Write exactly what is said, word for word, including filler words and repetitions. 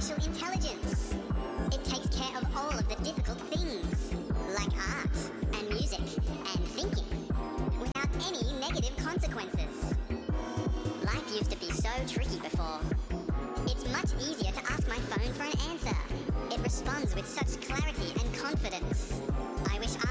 artificial intelligence. It takes care of all of the difficult things, like art and music and thinking, without any negative consequences. Life used to be so tricky before. It's much easier to ask my phone for an answer. It responds with such clarity and confidence. I wish